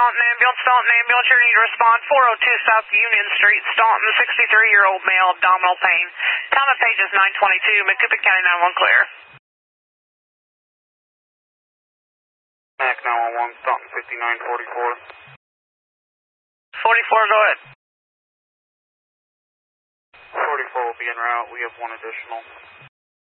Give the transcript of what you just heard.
Staunton ambulance, you need to respond 402 South Union Street, Staunton, 63-year-old male, abdominal pain. Time of page is 9:22, Macoupin County 911 clear. MAC 911, Staunton 5944. 44, go ahead. 44 will be en route, we have one additional.